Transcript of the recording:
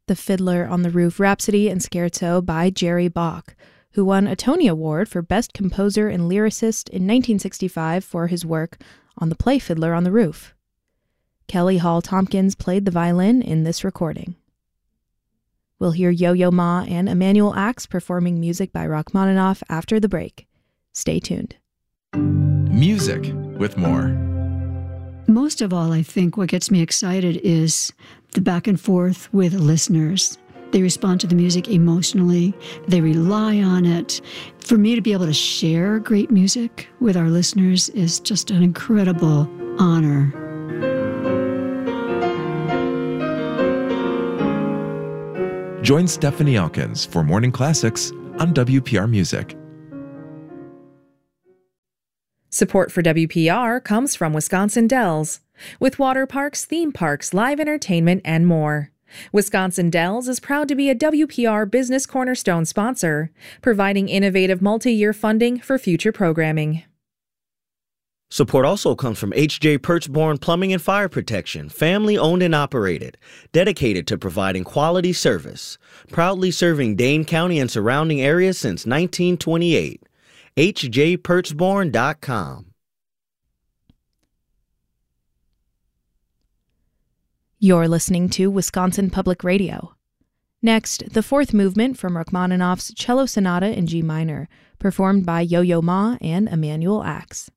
The Fiddler on the Roof Rhapsody and Scherzo by Jerry Bach, who won a Tony Award for Best Composer and Lyricist in 1965 for his work on the play Fiddler on the Roof. Kelly Hall Tompkins played the violin in this recording. We'll hear Yo-Yo Ma and Emanuel Ax performing music by Rachmaninoff after the break. Stay tuned. Music with more. Most of all, I think what gets me excited is the back and forth with listeners. They respond to the music emotionally. They rely on it. For me to be able to share great music with our listeners is just an incredible honor. Join Stephanie Elkins for Morning Classics on WPR Music. Support for WPR comes from Wisconsin Dells, with water parks, theme parks, live entertainment, and more. Wisconsin Dells is proud to be a WPR Business Cornerstone sponsor, providing innovative multi-year funding for future programming. Support also comes from H.J. Perchborn Plumbing and Fire Protection, family-owned and operated, dedicated to providing quality service, proudly serving Dane County and surrounding areas since 1928. hjperchborn.com. You're listening to Wisconsin Public Radio. Next, the fourth movement from Rachmaninoff's Cello Sonata in G minor, performed by Yo-Yo Ma and Emanuel Ax.